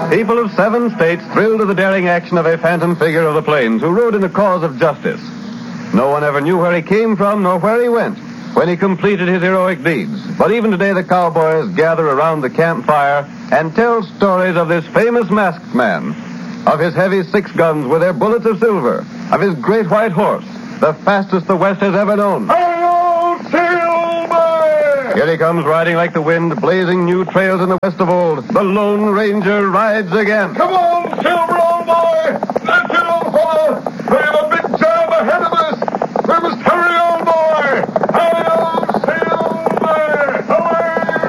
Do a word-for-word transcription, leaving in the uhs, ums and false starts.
People of seven states thrilled to the daring action of a phantom figure of the plains who rode in the cause of justice. No one ever knew where he came from nor where he went when he completed his heroic deeds. But even today, the cowboys gather around the campfire and tell stories of this famous masked man, of his heavy six guns with their bullets of silver, of his great white horse, the fastest the West has ever known. Hello, Silver! Here he comes, riding like the wind, blazing new trails in the West of old. The Lone Ranger rides again. Come on, Silver, old boy! That's it, old fellow!